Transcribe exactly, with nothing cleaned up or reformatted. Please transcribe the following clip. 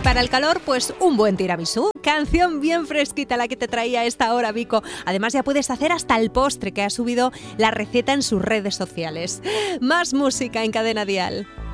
para el calor, pues un buen tiramisú. Canción bien fresquita la que te traía a esta hora, Vico. Además ya puedes hacer hasta el postre, que ha subido la receta en sus redes sociales. Más música en Cadena Dial.